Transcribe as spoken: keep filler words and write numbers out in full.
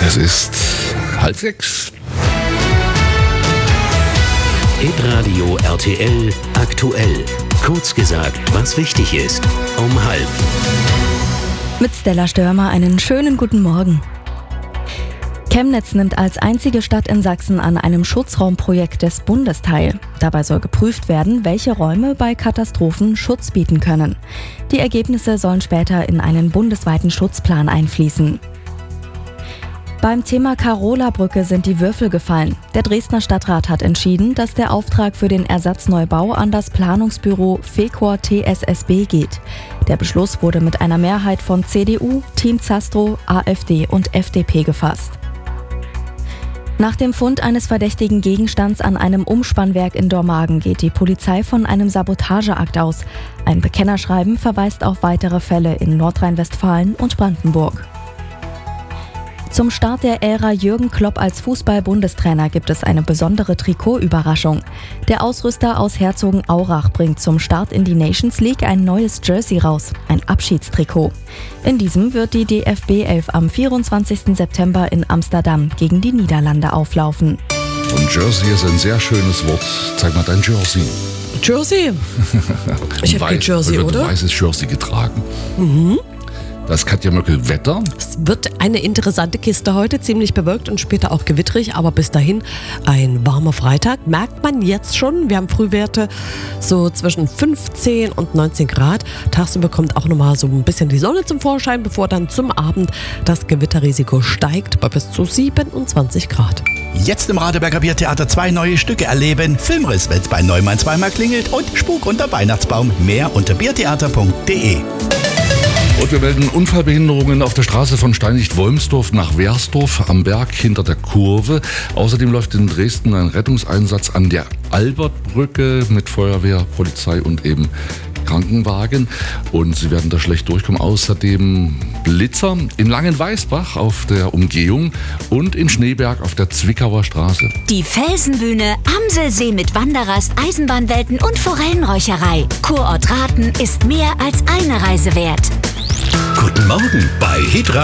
Es ist halb sechs. Hitradio R T L aktuell. Kurz gesagt, was wichtig ist. Um halb. Mit Stella Störmer einen schönen guten Morgen. Chemnitz nimmt als einzige Stadt in Sachsen an einem Schutzraumprojekt des Bundes teil. Dabei soll geprüft werden, welche Räume bei Katastrophen Schutz bieten können. Die Ergebnisse sollen später in einen bundesweiten Schutzplan einfließen. Beim Thema Carola-Brücke sind die Würfel gefallen. Der Dresdner Stadtrat hat entschieden, dass der Auftrag für den Ersatzneubau an das Planungsbüro Fecor T S S B geht. Der Beschluss wurde mit einer Mehrheit von C D U, Team Zastro, AfD und F D P gefasst. Nach dem Fund eines verdächtigen Gegenstands an einem Umspannwerk in Dormagen geht die Polizei von einem Sabotageakt aus. Ein Bekennerschreiben verweist auf weitere Fälle in Nordrhein-Westfalen und Brandenburg. Zum Start der Ära Jürgen Klopp als Fußball-Bundestrainer gibt es eine besondere Trikotüberraschung. Der Ausrüster aus Herzogenaurach bringt zum Start in die Nations League ein neues Jersey raus, ein Abschiedstrikot. In diesem wird die D F B elf am vierundzwanzigsten September in Amsterdam gegen die Niederlande auflaufen. Und Jersey ist ein sehr schönes Wort. Zeig mal dein Jersey. Jersey? Ich habe kein Jersey, wird oder? Ein weißes Jersey getragen. Mhm. Das ist Katja Möckel. Wetter. Es wird eine interessante Kiste heute, ziemlich bewölkt und später auch gewitterig, aber bis dahin ein warmer Freitag. Merkt man jetzt schon, wir haben Frühwerte so zwischen fünfzehn und neunzehn Grad. Tagsüber kommt auch nochmal so ein bisschen die Sonne zum Vorschein, bevor dann zum Abend das Gewitterrisiko steigt bei bis zu siebenundzwanzig Grad. Jetzt im Radeberger Biertheater zwei neue Stücke erleben. Filmriss, wenn's bei Neumann zweimal klingelt und Spuk unter Weihnachtsbaum. Mehr unter biertheater punkt de. Und wir melden Unfallbehinderungen auf der Straße von Steinlicht-Wolmsdorf nach Wersdorf am Berg hinter der Kurve. Außerdem läuft in Dresden ein Rettungseinsatz an der Albertbrücke mit Feuerwehr, Polizei und eben Krankenwagen. Und sie werden da schlecht durchkommen. Außerdem Blitzer in Langenweißbach auf der Umgehung und in Schneeberg auf der Zwickauer Straße. Die Felsenbühne, Amselsee mit Wanderrast, Eisenbahnwelten und Forellenräucherei. Kurort Rathen ist mehr als eine Reise wert. Guten Morgen bei Hitradio.